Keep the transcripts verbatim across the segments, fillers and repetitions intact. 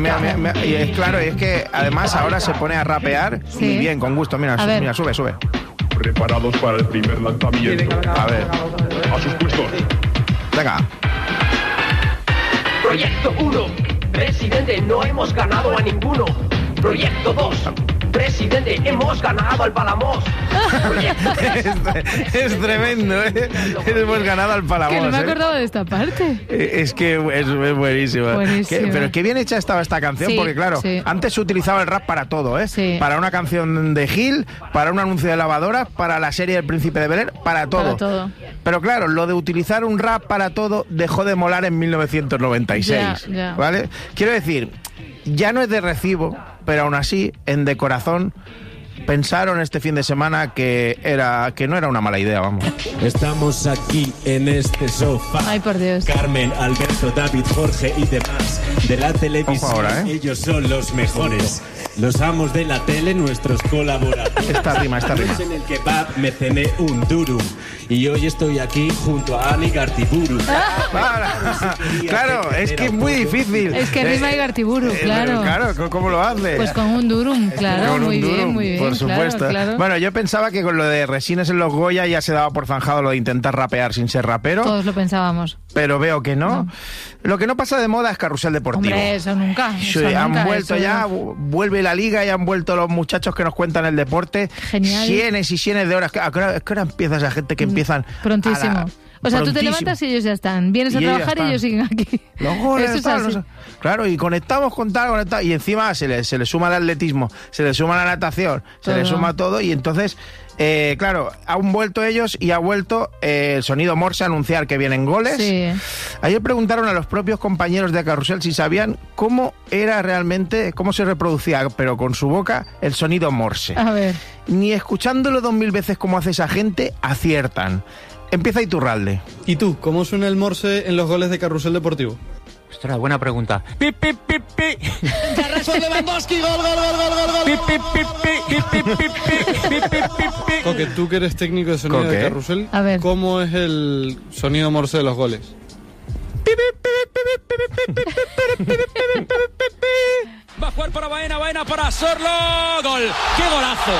Mira, mira, mira, y es claro, es que además ahora se pone a rapear sí. y bien, con gusto. Mira, su, mira, sube, sube. Preparados para el primer lanzamiento. A ver. A sus puestos. Venga. Proyecto uno. Presidente, no hemos ganado a ninguno. Proyecto dos. Presidente, hemos ganado al Palamos. es, es tremendo, ¿eh? Hemos ganado al Palamos. Que no me he ¿eh? acordado de esta parte. Es que es, es buenísima. buenísima. ¿Qué, pero qué bien hecha estaba esta canción, sí, porque claro, sí. antes se utilizaba el rap para todo, ¿eh? Sí. Para una canción de Gil, para un anuncio de lavadora, para la serie del Príncipe de Bel-Air, para todo. Para todo. Pero claro, lo de utilizar un rap para todo dejó de molar en mil novecientos noventa y seis, ya, ya. ¿vale? Quiero decir, ya no es de recibo, pero aún así, en De Corazón, pensaron este fin de semana que era que no era una mala idea, vamos. Estamos aquí en este sofá. Ay, por Dios. Carmen, Alberto, David, Jorge y demás de la televisión. Ahora, ¿eh? Ellos son los mejores. Los amos de la tele, nuestros colaboradores. Esta rima, esta rima. En el kebab me cené un durum. Y hoy estoy aquí junto a Ani Gartiburu. Ah, claro, es que es muy difícil. Es que rima y Gartiburu, claro. Claro, ¿cómo lo hace? Pues con un durum, claro, con muy un durum, bien, muy bien. Por supuesto. Claro, claro. Bueno, yo pensaba que con lo de Resines en los Goya ya se daba por zanjado lo de intentar rapear sin ser rapero. Todos lo pensábamos. Pero veo que no. no. Lo que no pasa de moda es Carrusel Deportivo. Hombre, eso nunca. Eso sí, nunca, han vuelto eso ya, no. vuelve la liga y han vuelto los muchachos que nos cuentan el deporte. Genial. Cienes y cienes de horas. ¿A qué hora, a qué hora empieza esa gente que empiezan? Prontísimo. A la, o sea, prontísimo. tú te levantas y ellos ya están. Vienes a y trabajar y ellos siguen aquí. Los goles, Eso es tal, así. no sé. Claro, y conectamos con tal, conectamos. Y encima se le, se le suma el atletismo, se le suma la natación, se todo. le suma todo. Y entonces, eh, claro, han vuelto ellos y ha vuelto eh, el sonido Morse a anunciar que vienen goles. Sí. Ayer preguntaron a los propios compañeros de Carrusel si sabían cómo era realmente, cómo se reproducía, pero con su boca, el sonido Morse. A ver. Ni escuchándolo dos mil veces como hace esa gente, aciertan. Empieza Iturralde. ¿Y tú, cómo suena el Morse en los goles de Carrusel Deportivo? Ostras, buena pregunta. Pi, pi, pi, pi. Carrasco Lewandowski, gol, gol, gol, gol, gol, gol. Pi, pi, pi, pi, pi, pi, pi, pi, pi, pi. Coque, tú que eres técnico de sonido Coque. de Carrusel, A ver. ¿cómo es el sonido Morse de los goles? Va a jugar para Baena, Baena para Sorlo. Gol. ¡Qué golazo!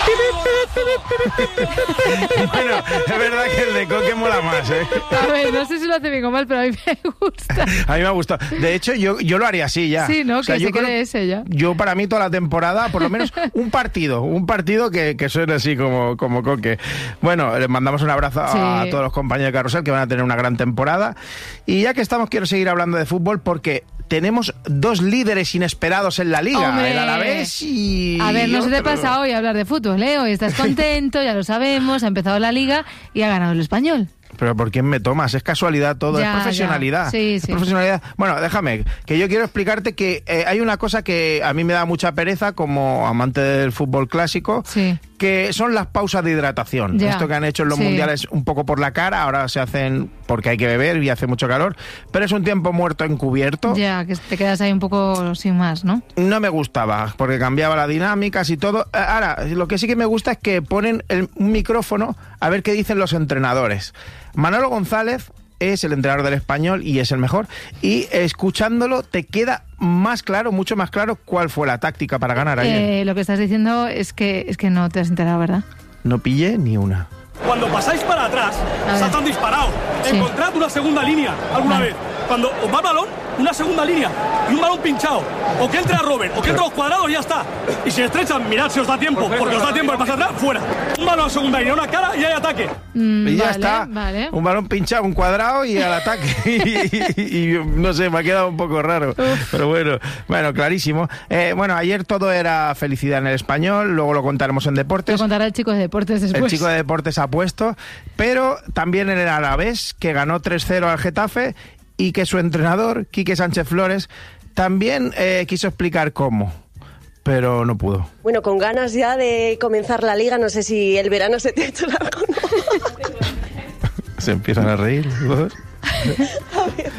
Bueno, es verdad que el de Coque mola más, ¿eh? A ver, no sé si lo hace bien o mal, pero a mí me gusta. A mí me ha gustado. De hecho, yo, yo lo haría así ya. Sí, ¿no? O sea, que yo se creo- quede ese ya. Yo para mí toda la temporada, por lo menos un partido, un partido que, que suene así como, como Coque. Bueno, les mandamos un abrazo a, Sí. a todos los compañeros de Carrusel que van a tener una gran temporada. Y ya que estamos, quiero seguir hablando de fútbol porque tenemos dos líderes inesperados en la liga, ¡Hombre! el Alavés y... A ver, no se te otro. pasa hoy hablar de fútbol, ¿eh? Hoy estás contento, ya lo sabemos, ha empezado la liga y ha ganado el Español. Pero ¿por quién me tomas? Es casualidad todo, Ya, es profesionalidad. ya. Sí, es sí. profesionalidad. Bueno, déjame, que yo quiero explicarte que eh, hay una cosa que a mí me da mucha pereza como amante del fútbol clásico, Sí. que son las pausas de hidratación. Ya. Esto que han hecho en los Sí. mundiales un poco por la cara, ahora se hacen porque hay que beber y hace mucho calor, pero es un tiempo muerto encubierto. Ya, que te quedas ahí un poco sin más, ¿no? No me gustaba, porque cambiaba las dinámicas y todo. Eh, Ahora, lo que sí que me gusta es que ponen el, un micrófono a ver qué dicen los entrenadores. Manolo González es el entrenador del Español y es el mejor. Y escuchándolo te queda más claro, mucho más claro, cuál fue la táctica para ganar ayer. Eh, lo que estás diciendo es que, es que no te has enterado, ¿verdad? No pillé ni una. Cuando pasáis para atrás, A ver. saltan disparados. Sí. Encontrad una segunda línea alguna Vale. vez. Cuando os va el balón, una segunda línea y un balón pinchado. O que entre a Robert, o que entre a los cuadrados y ya está. Y si estrechan, mirad si os da tiempo, porque os da tiempo de pasar atrás, fuera. Un balón a segunda línea, una cara y hay ataque. Mm, Y ya vale, está. Vale. Un balón pinchado, un cuadrado y al ataque. y, y- y no sé, me ha quedado un poco raro. Pero bueno, bueno, clarísimo. Eh, bueno, ayer todo era felicidad en el Español, luego lo contaremos en Lo deportes. contará el chico de deportes después. El chico de deportes ha puesto, pero también en el Alavés, que ganó tres cero al Getafe y que su entrenador, Quique Sánchez Flores, también eh, quiso explicar cómo, pero no pudo. Bueno, con ganas ya de comenzar la liga, no sé si el verano se te ha hecho largo o no. Se empiezan a reír los dos.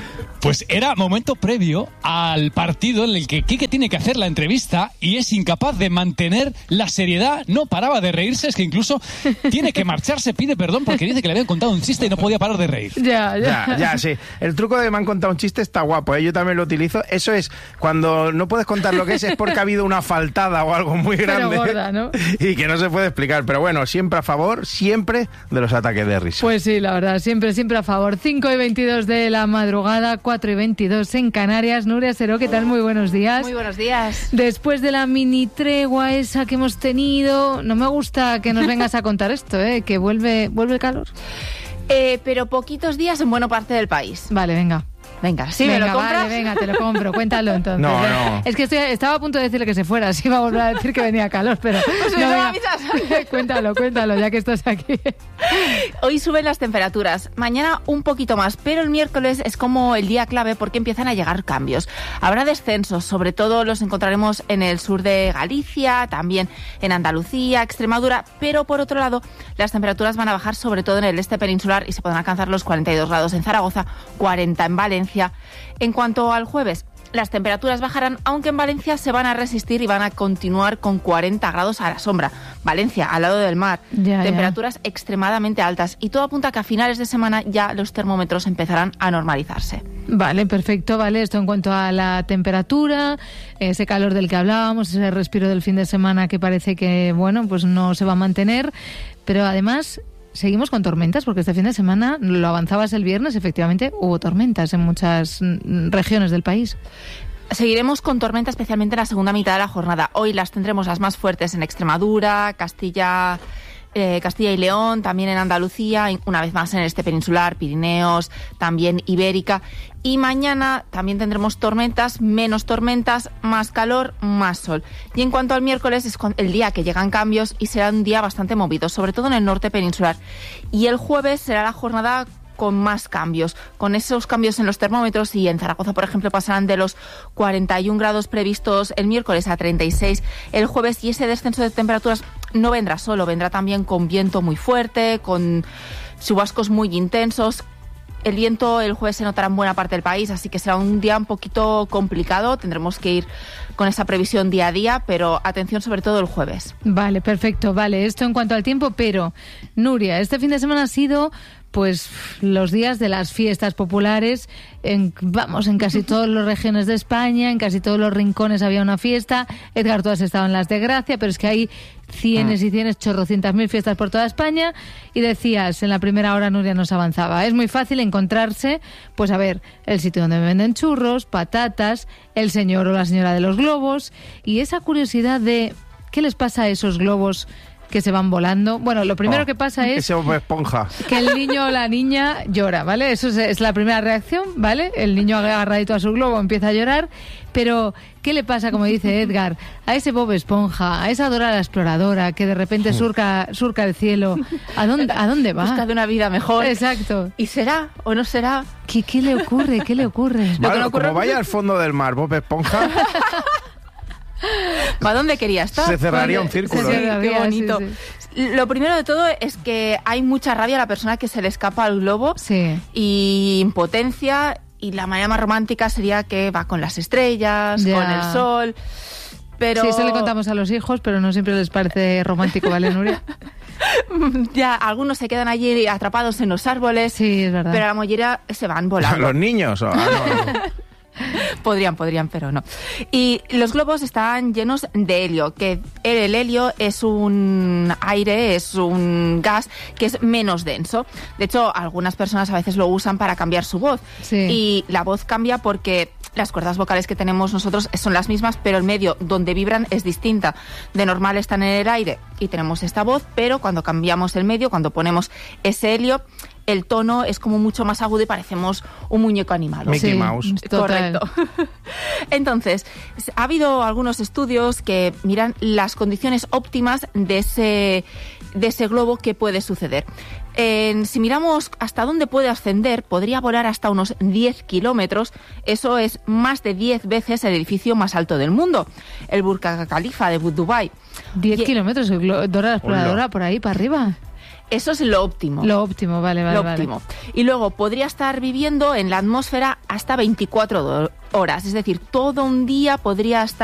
Pues era momento previo al partido en el que Quique tiene que hacer la entrevista y es incapaz de mantener la seriedad. No paraba de reírse, es que incluso tiene que marcharse, pide perdón porque dice que le habían contado un chiste y no podía parar de reír. Ya, ya. Ya, ya, sí. El truco de me han contado un chiste está guapo, ¿eh? Yo también lo utilizo. Eso es, cuando no puedes contar lo que es, es porque ha habido una faltada o algo muy grande. Pero gorda, ¿no? Y que no se puede explicar. Pero bueno, siempre a favor, siempre de los ataques de risa. Pues sí, la verdad, siempre, siempre a favor. cinco y veintidós de la madrugada, cuatro y veintidós en Canarias. Nuria Seró, ¿qué tal? Muy buenos días. Muy buenos días. Después de la mini tregua esa que hemos tenido, no me gusta que nos vengas a contar esto, ¿eh? Que vuelve, vuelve el calor. Eh, pero poquitos días en buena parte del país. Vale, venga. Venga, ¿sí venga, me lo compras? Vale, venga, te lo compro, cuéntalo entonces. No, no. Es que estoy, estaba a punto de decirle que se fuera, así iba a volver a decir que venía calor, pero... Pues no, no me venga. avisas. Cuéntalo, cuéntalo, ya que estás aquí. Hoy suben las temperaturas, mañana un poquito más, pero el miércoles es como el día clave porque empiezan a llegar cambios. Habrá descensos, sobre todo los encontraremos en el sur de Galicia, también en Andalucía, Extremadura, pero por otro lado las temperaturas van a bajar sobre todo en el este peninsular y se podrán alcanzar los cuarenta y dos grados en Zaragoza, cuarenta en Valencia. En cuanto al jueves, las temperaturas bajarán, aunque en Valencia se van a resistir y van a continuar con cuarenta grados a la sombra. Valencia, al lado del mar, ya, temperaturas ya. extremadamente altas y todo apunta a que a finales de semana ya los termómetros empezarán a normalizarse. Vale, perfecto, vale. Esto en cuanto a la temperatura, ese calor del que hablábamos, ese respiro del fin de semana que parece que, bueno, pues no se va a mantener, pero además... Seguimos con tormentas porque este fin de semana, lo avanzabas el viernes, efectivamente hubo tormentas en muchas regiones del país. Seguiremos con tormenta especialmente en la segunda mitad de la jornada. Hoy las tendremos las más fuertes en Extremadura, Castilla... Eh, Castilla y León, también en Andalucía, una vez más en el este peninsular, Pirineos, también Ibérica. Y mañana también tendremos tormentas, menos tormentas, más calor, más sol. Y en cuanto al miércoles, es el día que llegan cambios y será un día bastante movido, sobre todo en el norte peninsular. Y el jueves será la jornada con más cambios, con esos cambios en los termómetros y en Zaragoza, por ejemplo, pasarán de los cuarenta y un grados previstos el miércoles a treinta y seis el jueves y ese descenso de temperaturas no vendrá solo, vendrá también con viento muy fuerte, con chubascos muy intensos. El viento el jueves se notará en buena parte del país, así que será un día un poquito complicado. Tendremos que ir con esa previsión día a día, pero atención sobre todo el jueves. Vale, perfecto. Vale, esto en cuanto al tiempo, pero Nuria, este fin de semana ha sido pues los días de las fiestas populares. En, vamos, en casi todas las regiones de España, en casi todos los rincones había una fiesta. Edgar, tú has estado en las de Gracia, pero es que hay cienes y cienes, chorrocientas mil fiestas por toda España. Y decías, en la primera hora Nuria nos avanzaba, es muy fácil encontrarse, pues a ver, el sitio donde venden churros, patatas, el señor o la señora de los globos, y esa curiosidad de qué les pasa a esos globos que se van volando. Bueno, lo primero oh, que pasa es que se esponja. Que el niño o la niña llora, ¿vale? Eso es, es la primera reacción, ¿vale? El niño agarradito a su globo empieza a llorar, pero ¿qué le pasa, como dice Edgar, a ese Bob Esponja, a esa Dora la Exploradora que de repente surca, surca el cielo? ¿A dónde, ¿A dónde va? Busca de una vida mejor. Exacto. ¿Y será o no será? ¿Qué, qué le ocurre? ¿Qué le ocurre? Vale, no ocurre... Como vaya al fondo del mar, Bob Esponja... ¿A dónde quería estar? Se cerraría un círculo. Sí, ¿eh? qué bonito. Sí, sí. Lo primero de todo es que hay mucha rabia a la persona que se le escapa al globo sí. y impotencia, y la manera más romántica sería que va con las estrellas, ya. con el sol, pero... Sí, eso le contamos a los hijos, pero no siempre les parece romántico, ¿vale, Nuria? Ya, algunos se quedan allí atrapados en los árboles, sí, es verdad. pero la mayoría se van volando. ¿Los niños? Oh, ah, no, no. Podrían, podrían, pero no. Y los globos están llenos de helio, que el helio es un aire, es un gas que es menos denso. De hecho, algunas personas a veces lo usan para cambiar su voz. Sí. Y la voz cambia porque las cuerdas vocales que tenemos nosotros son las mismas, pero el medio donde vibran es distinta. De normal están en el aire y tenemos esta voz, pero cuando cambiamos el medio, cuando ponemos ese helio, el tono es como mucho más agudo y parecemos un muñeco animado. Mickey sí, Mouse. Correcto. Entonces, ha habido algunos estudios que miran las condiciones óptimas de ese, de ese globo que puede suceder. Eh, si miramos hasta dónde puede ascender, podría volar hasta unos diez kilómetros. Eso es más de diez veces el edificio más alto del mundo, el Burj Khalifa de Dubái. diez kilómetros, Dora la Exploradora, Hola. por ahí, para arriba. Eso es lo óptimo. Lo óptimo, vale, vale. Lo vale. óptimo. Y luego podría estar viviendo en la atmósfera hasta veinticuatro horas. Es decir, todo un día podría estar